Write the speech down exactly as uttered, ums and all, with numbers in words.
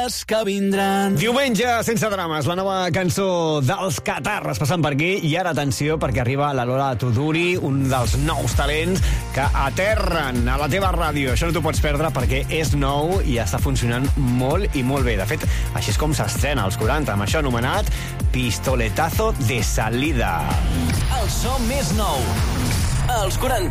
dies que vindran. Diumenge sense drames, la nova cançó dels Catarres passant per aquí. I ara atenció, perquè arriba la Lola Tuduri, un dels nous talents que aterren a la teva ràdio. Això no t'ho pots perdre perquè és nou i està funcionant molt i molt bé. De fet, així és com s'estrena als quaranta, amb això anomenat Pistoletazo de Salida. El so més nou als quaranta.